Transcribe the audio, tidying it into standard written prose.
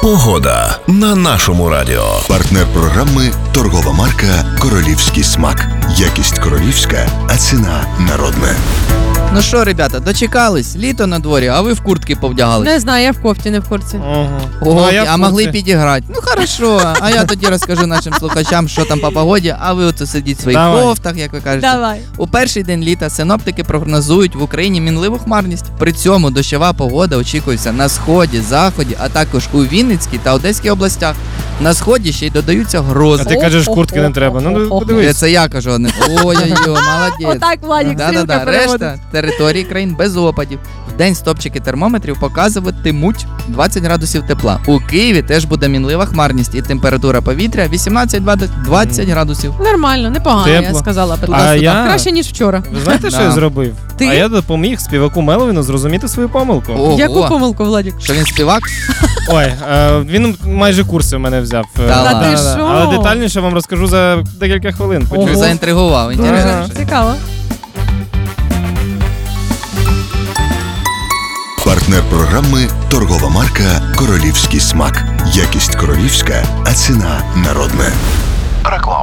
Погода на нашому радіо. Партнер програми – торгова марка «Королівський смак». Якість королівська, а ціна народна. Ну що, ребята, дочекались? Літо на дворі, а ви в куртки повдягались? Не знаю, я в кофті, не в курці. О, я в а могли курсі. підіграти. Ну хорошо, а я тоді розкажу нашим слухачам, що там по погоді, а ви оце сидіть в своїх Давай. кофтах, як ви кажете. Давай. У перший день літа синоптики прогнозують в Україні мінливу хмарність. При цьому дощова погода очікується на сході, заході, а також у Вінницькій та Одеській областях. На сході ще й додаються грози. А ти кажеш, куртки не треба. Ну, подивись. Це я кажу одне. Ой-ой-ой, молодець. Отак, Владик, стрілка переводить. Решта території країн без опадів. Вдень стопчики термометрів показуватимуть 20 градусів тепла. У Києві теж буде мінлива хмарність і температура повітря 18-20 градусів. Нормально, непогано, я Тепло. сказала. А я... Краще, ніж вчора. Ви знаєте, що Да. я зробив? Ти? А я допоміг співаку Меловіну зрозуміти свою помилку. Ого. Яку помилку, Владик? Що він співак? Ой, він майже курси в мене взяв. Та ладно. Та ти що? Але детальніше вам розкажу за декілька хвилин. Ого. Вже заінтригував, інтересно. Дуже цікаво. Партнер програми – торгова марка «Королівський смак». Якість королівська, а ціна народна. Реклама.